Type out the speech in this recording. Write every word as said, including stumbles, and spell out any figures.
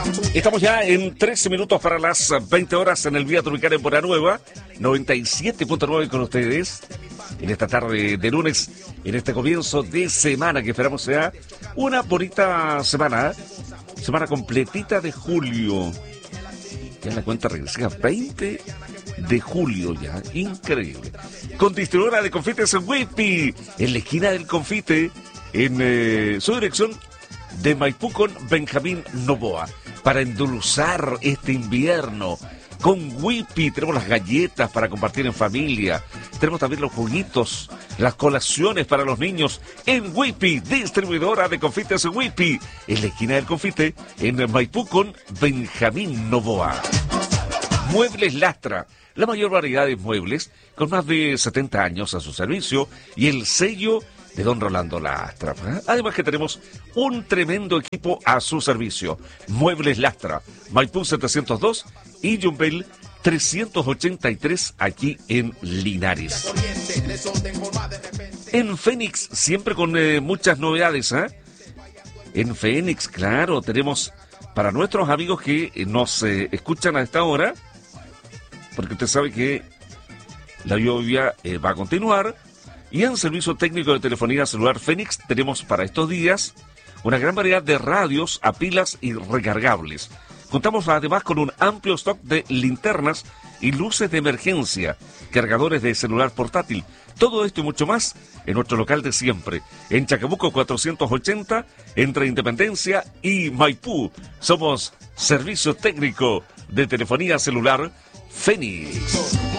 Estamos ya en trece minutos para las veinte horas en el Vía Tropical en Buena Nueva, noventa y siete punto nueve con ustedes en esta tarde de lunes, en este comienzo de semana que esperamos sea una bonita semana, semana completita de julio. Ya en la cuenta regresiva, veinte de julio ya, increíble. Con distribuidora de confites en Whippy, en la esquina del confite, en eh, su dirección de Maipú con Benjamín Novoa, para endulzar este invierno. Con Whippy tenemos las galletas para compartir en familia, tenemos también los juguitos, las colaciones para los niños en Whippy, distribuidora de confites en Whippy, en la esquina del confite, en Maipú con Benjamín Novoa. Muebles Lastra, la mayor variedad de muebles, con más de setenta años a su servicio y el sello de don Rolando Lastra. Además que tenemos un tremendo equipo a su servicio. Muebles Lastra, Maipú setecientos dos y Yumbel trescientos ochenta y tres, aquí en Linares. En Fénix, siempre con eh, muchas novedades, ¿eh? En Fénix, claro, tenemos para nuestros amigos que eh, nos eh, escuchan a esta hora, porque usted sabe que la lluvia eh, va a continuar. Y en servicio técnico de telefonía celular Fénix tenemos para estos días una gran variedad de radios a pilas y recargables. Contamos además con un amplio stock de linternas y luces de emergencia, cargadores de celular portátil. Todo esto y mucho más en nuestro local de siempre, en Chacabuco cuatrocientos ochenta, entre Independencia y Maipú. Somos servicio técnico de telefonía celular Fénix.